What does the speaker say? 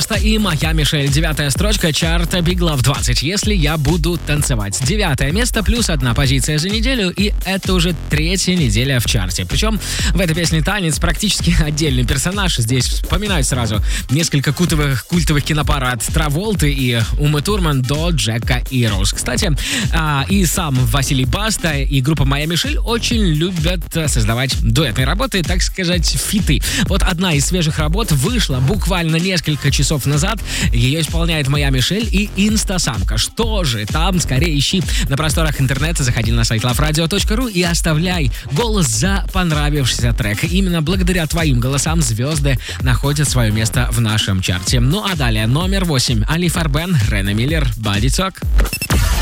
Баста и моя Мишель. 9-я строчка чарта Big Love 20. Если я буду танцевать. 9-е место плюс 1 позиция за неделю. И это уже 3-я неделя в чарте. Причем в этой песне танец практически отдельный персонаж. Здесь вспоминают сразу несколько культовых кинопар от Траволты и Умы Турман до Джека и Роуз. Кстати, и сам Василий Баста, и группа «Моя Мишель» очень любят создавать дуэтные работы, так сказать, фиты. Вот одна из свежих работ вышла буквально несколько часов назад. Ее исполняет «Моя Мишель» и «Инстасамка». Что же там? Скорее ищи на просторах интернета, заходи на сайт loveradio.ru и оставляй голос за понравившийся трек. Именно благодаря твоим голосам звезды находят свое место в нашем чарте. Ну а далее номер 8. Али Фарбен, Рена Миллер, Body Talk.